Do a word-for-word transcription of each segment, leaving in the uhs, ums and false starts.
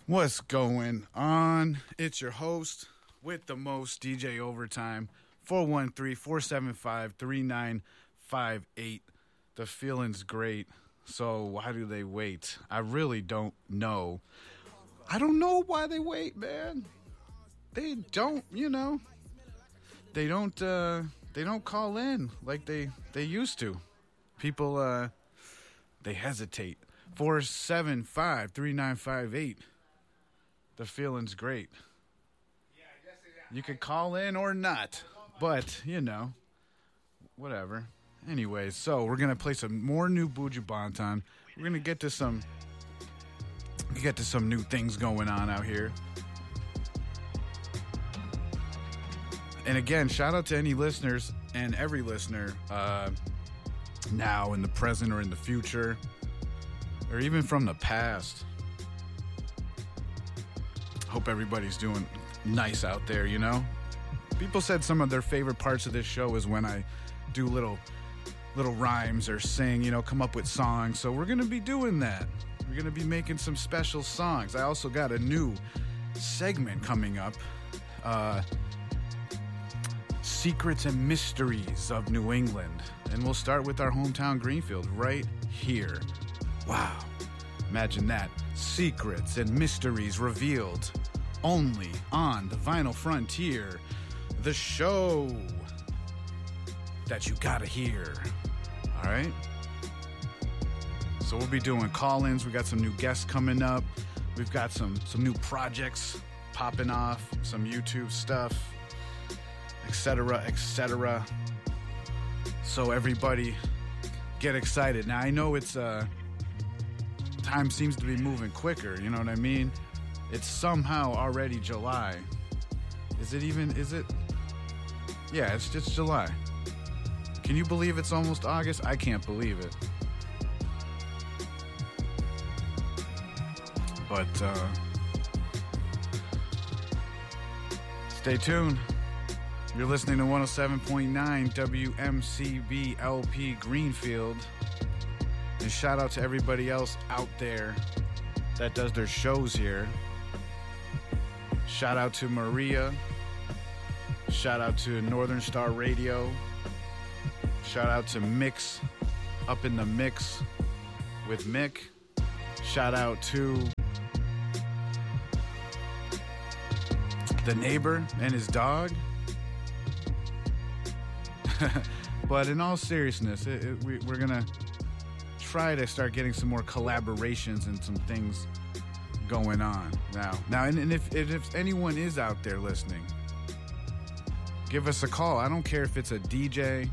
What's going on? It's your host with the most, D J Overtime, four one three, four seven five, three nine five eight. The feeling's great, so why do they wait? I really don't know. I don't know why they wait, man. They don't, you know, they don't, uh, they don't call in like they, they used to. People, uh, they hesitate. four seven five, three nine five eight. The feeling's great. You could call in or not, but, you know, whatever. Anyways, so we're going to play some more new Buju Banton. We're going to get to some get to some new things going on out here. And again, shout out to any listeners and every listener uh, now in the present or in the future or even from the past. Hope everybody's doing nice out there, you know? People said some of their favorite parts of this show is when I do little little rhymes or sing, you know, come up with songs. So we're going to be doing that. We're going to be making some special songs. I also got a new segment coming up. Uh, Secrets and Mysteries of New England. And we'll start with our hometown Greenfield right here. Wow. Imagine that. Secrets and mysteries revealed only on the Vinyl Frontier, the show that you gotta hear. All right? So we'll be doing call-ins. We got some new guests coming up. We've got some, some new projects popping off, some YouTube stuff, et cetera, et cetera. So everybody get excited. Now, I know it's... Uh, time seems to be moving quicker, you know what I mean? It's somehow already July. Is it even, is it? Yeah, it's just July. Can you believe it's almost August? I can't believe it. But, uh, stay tuned. You're listening to one oh seven point nine W M C B L P Greenfield. And shout out to everybody else out there that does their shows here. Shout out to Maria. Shout out to Northern Star Radio. Shout out to Mix, Up in the Mix with Mick. Shout out to the neighbor and his dog. But in all seriousness, it, it, we, we're going to try to start getting some more collaborations and some things going on now. Now, and, and if, if anyone is out there listening, give us a call. I don't care if it's a D J.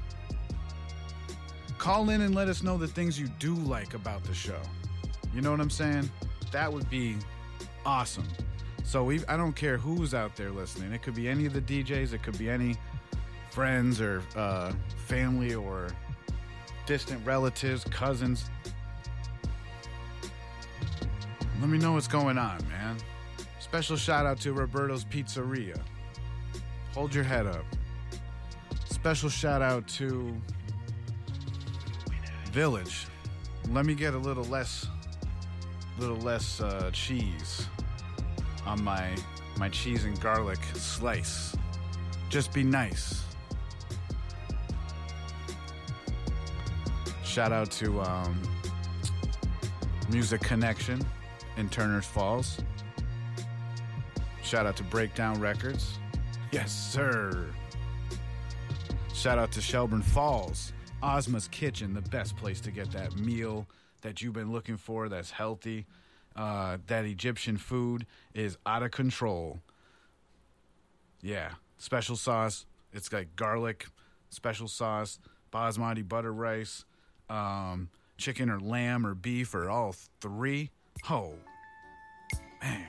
Call in and let us know the things you do like about the show. You know what I'm saying? That would be awesome. So we, I don't care who's out there listening. It could be any of the D Js. It could be any friends or uh, family or distant relatives, cousins. Let me know what's going on, man. Special shout out to Roberto's Pizzeria. Hold your head up. Special shout out to Village. Let me get a little less, little less uh, cheese on my my cheese and garlic slice. Just be nice. Shout out to um, Music Connection in Turner's Falls. Shout out to Breakdown Records. Yes, sir. Shout out to Shelburne Falls. Ozma's Kitchen, the best place to get that meal that you've been looking for that's healthy. Uh, that Egyptian food is out of control. Yeah. Special sauce. It's like garlic, special sauce, basmati butter rice, um, chicken or lamb or beef or all three. Oh, man.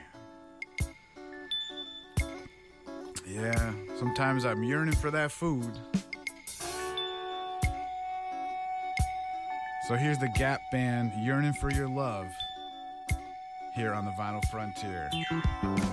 Yeah, sometimes I'm yearning for that food. So here's the Gap Band, Yearning for Your Love, here on the Vinyl Frontier.